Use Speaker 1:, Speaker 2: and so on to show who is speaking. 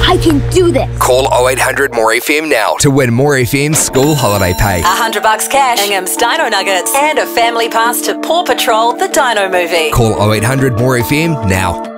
Speaker 1: I can do this.
Speaker 2: Call 0800 More FM now to win More FM school holiday pay.
Speaker 3: $100 cash, Ingham's Dino Nuggets, and a family pass to Paw Patrol, the Dino movie.
Speaker 2: Call 0800 More FM now.